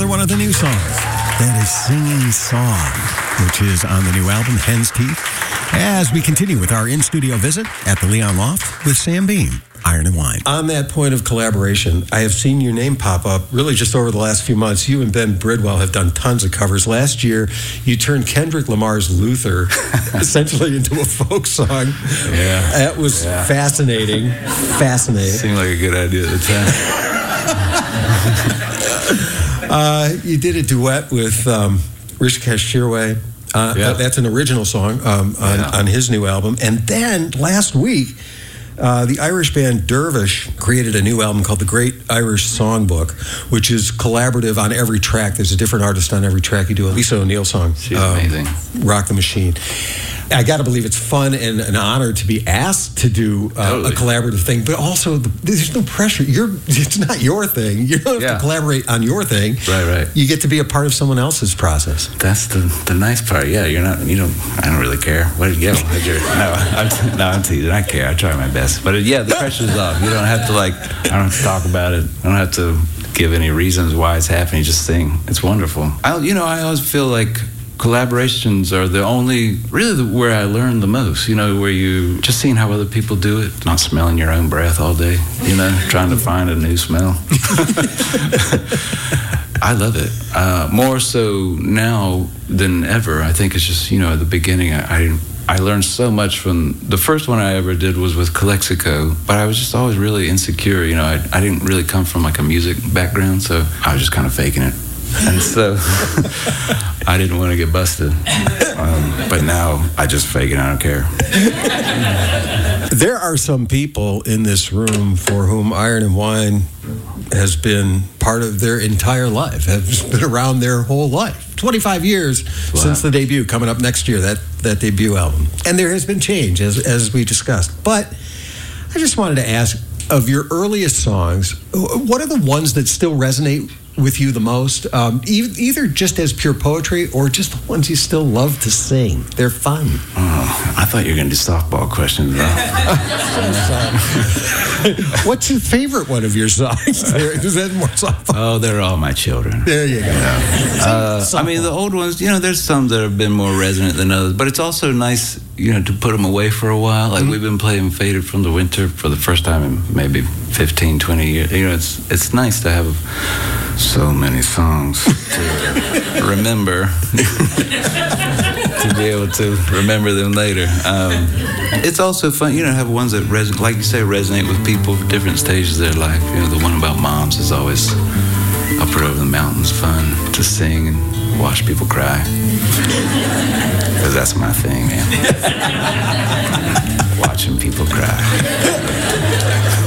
one of the new songs. That is Singing Song, which is on the new album, Hen's Teeth, as we continue with our in-studio visit at the Leon Loft with Sam Beam, Iron and Wine. On that point of collaboration, I have seen your name pop up really just over the last few months. You and Ben Bridwell have done tons of covers. Last year, you turned Kendrick Lamar's Luther essentially into a folk song. Yeah. That was fascinating. Fascinating. Seemed like a good idea at the time. You did a duet with Rishikesh Hirway. That's an original song on his new album. And then last week, the Irish band Dervish created a new album called The Great Irish Songbook, which is collaborative on every track. There's a different artist on every track. You do a Lisa O'Neill song. She's amazing. Rock the Machine. I got to believe it's fun and an honor to be asked to do a collaborative thing, but also there's no pressure. It's not your thing. You don't have to collaborate on your thing. Right. You get to be a part of someone else's process. That's the nice part. Yeah, I don't really care. I'm teasing. I care. I try my best. But the pressure's off. You don't have to I don't have to talk about it. I don't have to give any reasons why it's happening. Just sing. It's wonderful. I always feel like collaborations are where I learn the most, where you just seeing how other people do it, not smelling your own breath all day, trying to find a new smell. I love it. More so now than ever. I think it's just, at the beginning, I learned so much from the first one I ever did was with Calexico, but I was just always really insecure. I didn't really come from a music background, so I was just kind of faking it. And so I didn't want to get busted. But now I just fake it. I don't care. There are some people in this room for whom Iron and Wine has been part of their entire life, has been around their whole life. 25 years since the debut, coming up next year, that debut album. And there has been change, as we discussed. But I just wanted to ask, of your earliest songs, what are the ones that still resonate with you the most, either just as pure poetry or just the ones you still love to sing? They're fun. Oh, I thought you were going to do softball questions, though. What's your favorite one of your songs? Is that more softball? Oh, they're all my children. There you go. The old ones, there's some that have been more resonant than others, but it's also nice, to put them away for a while. Like we've been playing Faded from the Winter for the first time in maybe 15, 20 years. It's nice to have so many songs to remember, to be able to remember them later. It's also fun, to have ones that, like you say, resonate with people for different stages of their life. The one about moms is always Up Over the Mountains fun to sing and watch people cry. Because that's my thing, man. Watching people cry.